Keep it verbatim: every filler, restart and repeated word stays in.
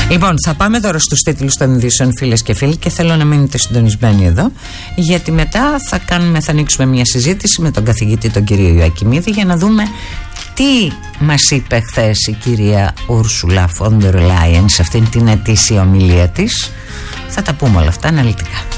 Λοιπόν, θα πάμε τώρα στους τίτλους των ειδήσεων, φίλες και φίλοι, και θέλω να μείνετε συντονισμένοι εδώ, γιατί μετά θα, κάνουμε, θα ανοίξουμε μια συζήτηση με τον καθηγητή τον κύριο Ιωακιμίδη για να δούμε τι μας είπε χθες η κυρία Ούρσουλα Φόντερ Λάιεν σε αυτήν την ετήσια ομιλία της. Θα τα πούμε όλα αυτά αναλυτικά.